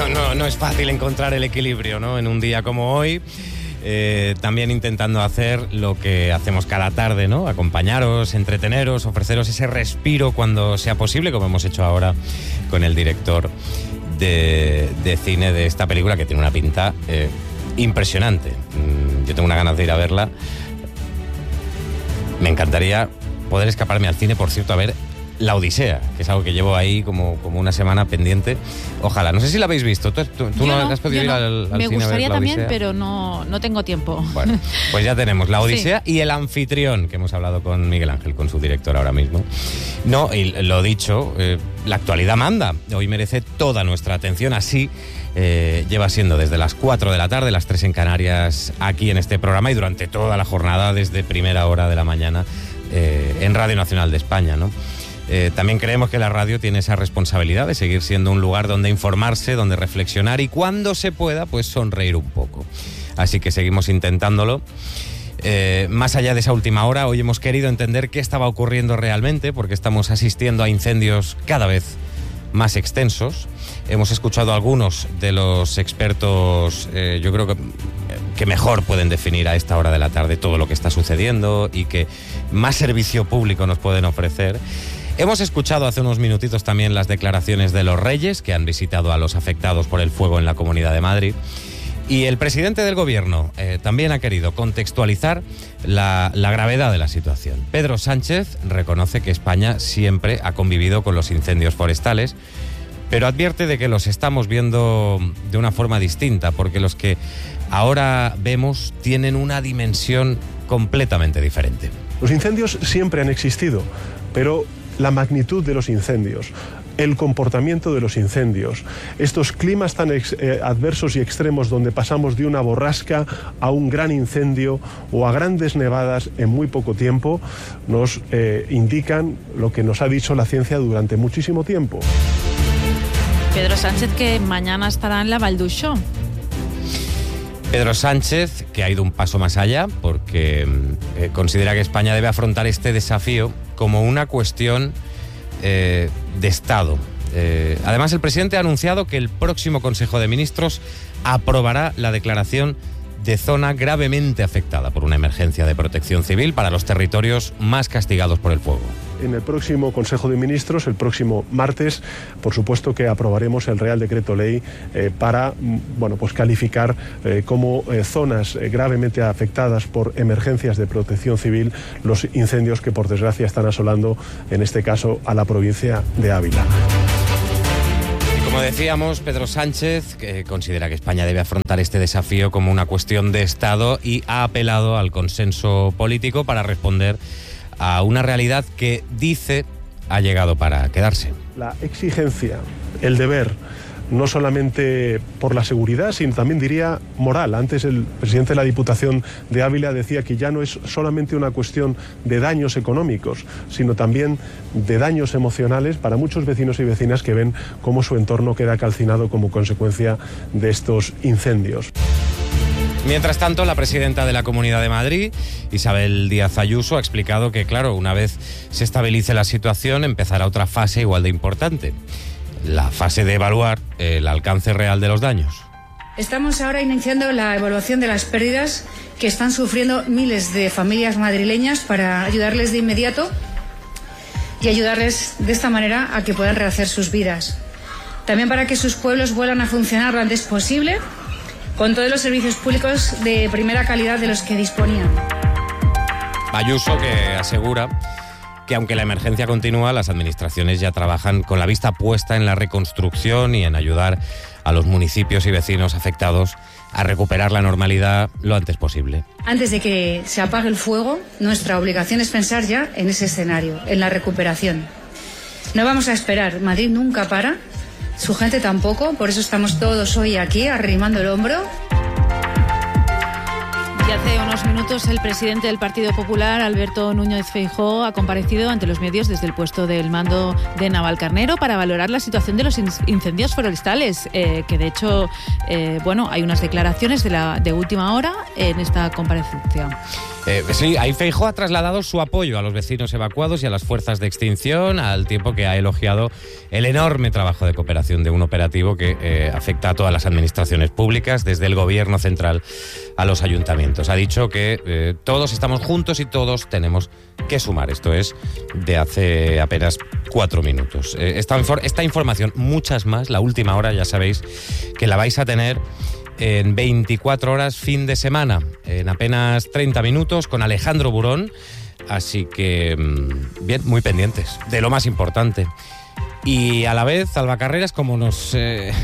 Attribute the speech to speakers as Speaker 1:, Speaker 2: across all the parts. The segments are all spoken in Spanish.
Speaker 1: No es fácil encontrar el equilibrio, ¿no? En un día como hoy, también intentando hacer lo que hacemos cada tarde, ¿no? Acompañaros, entreteneros, ofreceros ese respiro cuando sea posible, como hemos hecho ahora con el director de cine de esta película, que tiene una pinta impresionante. Yo tengo una ganas de ir a verla. Me encantaría poder escaparme al cine, por cierto, a ver La Odisea, que es algo que llevo ahí como una semana pendiente. Ojalá. No sé si la habéis visto. ¿Tú no has podido ir al cine a ver La Odisea?
Speaker 2: Me gustaría también, pero no tengo tiempo.
Speaker 1: Bueno, pues ya tenemos La Odisea y El Anfitrión, que hemos hablado con Miguel Ángel, con su director ahora mismo. No, y lo dicho, la actualidad manda. Hoy merece toda nuestra atención. Así lleva siendo desde las 4 de la tarde, las 3 en Canarias, aquí en este programa y durante toda la jornada, desde primera hora de la mañana, en Radio Nacional de España, ¿no? También creemos que la radio tiene esa responsabilidad de seguir siendo un lugar donde informarse, donde reflexionar y cuando se pueda, pues sonreír un poco. Así que seguimos intentándolo. Más allá de esa última hora, hoy hemos querido entender qué estaba ocurriendo realmente, porque estamos asistiendo a incendios cada vez más extensos. Hemos escuchado a algunos de los expertos, yo creo que mejor pueden definir a esta hora de la tarde todo lo que está sucediendo y que más servicio público nos pueden ofrecer. Hemos escuchado hace unos minutitos también las declaraciones de los Reyes, que han visitado a los afectados por el fuego en la Comunidad de Madrid. Y el presidente del Gobierno también ha querido contextualizar la gravedad de la situación. Pedro Sánchez reconoce que España siempre ha convivido con los incendios forestales, pero advierte de que los estamos viendo de una forma distinta, porque los que ahora vemos tienen una dimensión completamente diferente.
Speaker 3: Los incendios siempre han existido, pero la magnitud de los incendios, el comportamiento de los incendios, estos climas tan adversos y extremos donde pasamos de una borrasca a un gran incendio o a grandes nevadas en muy poco tiempo, nos indican lo que nos ha dicho la ciencia durante muchísimo tiempo.
Speaker 2: Pedro Sánchez, que mañana estará en la Vall d'Uixó.
Speaker 1: Pedro Sánchez, que ha ido un paso más allá, porque considera que España debe afrontar este desafío como una cuestión de Estado. Además, el presidente ha anunciado que el próximo Consejo de Ministros aprobará la declaración de zona gravemente afectada por una emergencia de protección civil para los territorios más castigados por el fuego.
Speaker 3: En el próximo Consejo de Ministros, el próximo martes, por supuesto que aprobaremos el Real Decreto Ley para calificar como zonas gravemente afectadas por emergencias de protección civil los incendios que por desgracia están asolando, en este caso, a la provincia de Ávila.
Speaker 1: Como decíamos, Pedro Sánchez considera que España debe afrontar este desafío como una cuestión de Estado y ha apelado al consenso político para responder a una realidad que, dice, ha llegado para quedarse.
Speaker 3: La exigencia, el deber, no solamente por la seguridad, sino también, diría, moral. Antes el presidente de la Diputación de Ávila decía que ya no es solamente una cuestión de daños económicos, sino también de daños emocionales para muchos vecinos y vecinas que ven cómo su entorno queda calcinado como consecuencia de estos incendios.
Speaker 1: Mientras tanto, la presidenta de la Comunidad de Madrid, Isabel Díaz Ayuso, ha explicado que, claro, una vez se estabilice la situación, empezará otra fase igual de importante. La fase de evaluar el alcance real de los daños.
Speaker 4: Estamos ahora iniciando la evaluación de las pérdidas que están sufriendo miles de familias madrileñas para ayudarles de inmediato y ayudarles de esta manera a que puedan rehacer sus vidas. También para que sus pueblos vuelvan a funcionar lo antes posible con todos los servicios públicos de primera calidad de los que disponían.
Speaker 1: Ayuso, que asegura que aunque la emergencia continúa, las administraciones ya trabajan con la vista puesta en la reconstrucción y en ayudar a los municipios y vecinos afectados a recuperar la normalidad lo antes posible.
Speaker 4: Antes de que se apague el fuego, nuestra obligación es pensar ya en ese escenario, en la recuperación. No vamos a esperar, Madrid nunca para, su gente tampoco, por eso estamos todos hoy aquí arrimando el hombro.
Speaker 2: Hace unos minutos el presidente del Partido Popular, Alberto Núñez Feijóo, ha comparecido ante los medios desde el puesto del mando de Navalcarnero para valorar la situación de los incendios forestales, que de hecho, hay unas declaraciones de última hora en esta comparecencia.
Speaker 1: Sí, ahí Feijóo ha trasladado su apoyo a los vecinos evacuados y a las fuerzas de extinción, al tiempo que ha elogiado el enorme trabajo de cooperación de un operativo que afecta a todas las administraciones públicas, desde el gobierno central a los ayuntamientos. Ha dicho que todos estamos juntos y todos tenemos que sumar. Esto es de hace apenas 4 minutos. Esta información, muchas más, la última hora, ya sabéis que la vais a tener en 24 horas fin de semana, en apenas 30 minutos, con Alejandro Burón. Así que, bien, muy pendientes de lo más importante. Y a la vez, Alba Carreras, como no nos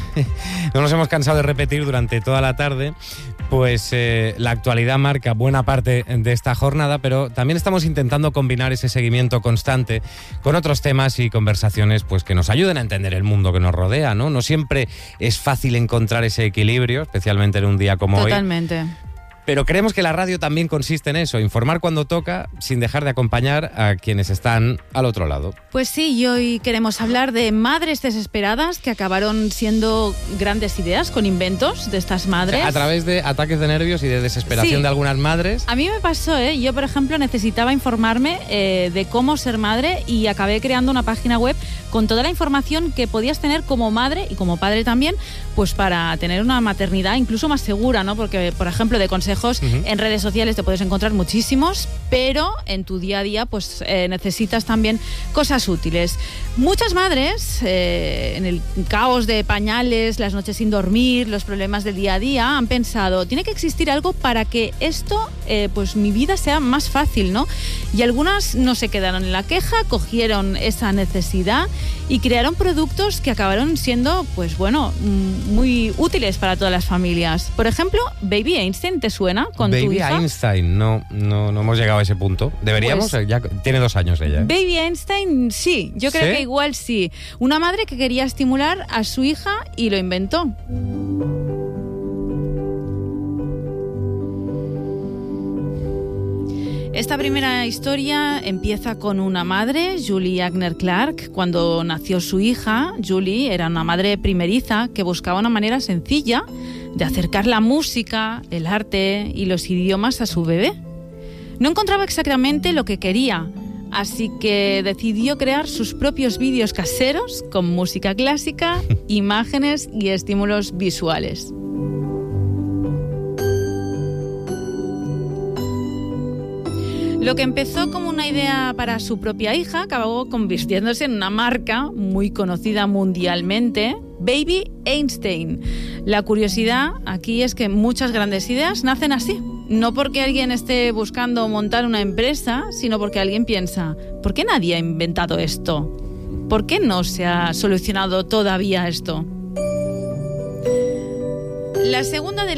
Speaker 1: hemos cansado de repetir durante toda la tarde, pues la actualidad marca buena parte de esta jornada, pero también estamos intentando combinar ese seguimiento constante con otros temas y conversaciones pues que nos ayuden a entender el mundo que nos rodea, ¿no? No siempre es fácil encontrar ese equilibrio, especialmente en un día como hoy.
Speaker 2: Totalmente.
Speaker 1: Pero creemos que la radio también consiste en eso, informar cuando toca, sin dejar de acompañar a quienes están al otro lado.
Speaker 2: Pues sí, y hoy queremos hablar de madres desesperadas que acabaron siendo grandes ideas con inventos de estas madres.
Speaker 1: O sea, a través de ataques de nervios y de desesperación de algunas madres.
Speaker 2: A mí me pasó, yo por ejemplo necesitaba informarme de cómo ser madre y acabé creando una página web con toda la información que podías tener como madre y como padre también, pues para tener una maternidad incluso más segura, ¿no? Porque, por ejemplo, de consejos en redes sociales te puedes encontrar muchísimos, pero en tu día a día pues necesitas también cosas útiles. Muchas madres, en el caos de pañales, las noches sin dormir, los problemas del día a día, han pensado, tiene que existir algo para que esto, pues mi vida sea más fácil, ¿no? Y algunas no se quedaron en la queja, cogieron esa necesidad y crearon productos que acabaron siendo, pues bueno, muy útiles para todas las familias. Por ejemplo, Baby Einstein, ¿te suena con
Speaker 1: Baby
Speaker 2: tu hija?
Speaker 1: Baby Einstein, no hemos llegado a ese punto. Deberíamos,
Speaker 2: Pues,
Speaker 1: ya tiene 2 años ella.
Speaker 2: Baby Einstein, sí, yo creo que igual sí. Una madre que quería estimular a su hija y lo inventó. Esta primera historia empieza con una madre, Julie Agner Clark. Cuando nació su hija, Julie era una madre primeriza que buscaba una manera sencilla de acercar la música, el arte y los idiomas a su bebé. No encontraba exactamente lo que quería, así que decidió crear sus propios vídeos caseros con música clásica, imágenes y estímulos visuales. Lo que empezó como una idea para su propia hija acabó convirtiéndose en una marca muy conocida mundialmente, Baby Einstein. La curiosidad aquí es que muchas grandes ideas nacen así. No porque alguien esté buscando montar una empresa, sino porque alguien piensa, ¿por qué nadie ha inventado esto? ¿Por qué no se ha solucionado todavía esto? La segunda de